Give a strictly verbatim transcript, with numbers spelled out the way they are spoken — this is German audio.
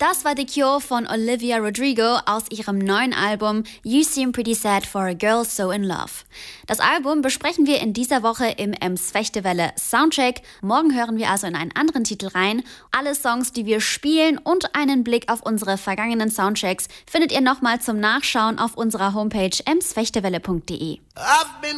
Das war The Cure von Olivia Rodrigo aus ihrem neuen Album You Seem Pretty Sad for a Girl So in Love. Das Album besprechen wir in dieser Woche im Ems Fechtewelle Soundcheck. Morgen hören wir also in einen anderen Titel rein. Alle Songs, die wir spielen und einen Blick auf unsere vergangenen Soundchecks findet ihr nochmal zum Nachschauen auf unserer Homepage ems fechtewelle punkt de.